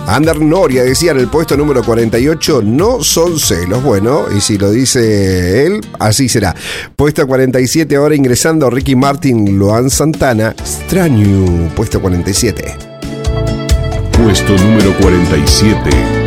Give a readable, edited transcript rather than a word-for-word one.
Ander Noria decía en el puesto número 48, no son celos. Bueno, y si lo dice él, así será. Puesto 47 ahora ingresando Ricky Martin, Luan Santana, Extraño, puesto 47. Puesto número 47.